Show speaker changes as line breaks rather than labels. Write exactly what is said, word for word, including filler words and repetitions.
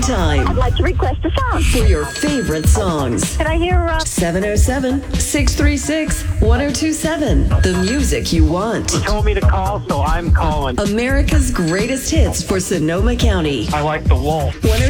anytime
I'd like to request a song.
for your favorite songs.
Can I hear uh,
seven oh seven, six three six, one oh two seven. The music you want.
Told me to call, so I'm calling.
America's greatest hits for Sonoma County.
I like the wolf.